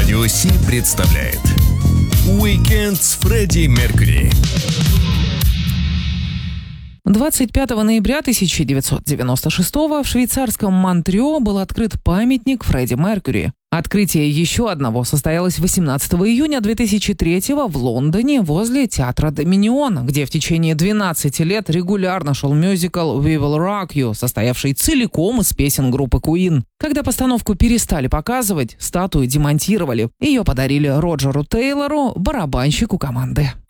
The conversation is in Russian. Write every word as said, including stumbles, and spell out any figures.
Радио Си представляет «Уикенд с Фредди Меркьюри». двадцать пятого ноября тысяча девятьсот девяносто шестого в швейцарском Монтрео был открыт памятник Фредди Меркьюри. Открытие еще одного состоялось восемнадцатого июня две тысячи третьего в Лондоне возле театра Доминион, где в течение двенадцати лет регулярно шел мюзикл «We Will Rock You», состоявший целиком из песен группы Queen. Когда постановку перестали показывать, статую демонтировали. Ее подарили Роджеру Тейлору, барабанщику команды.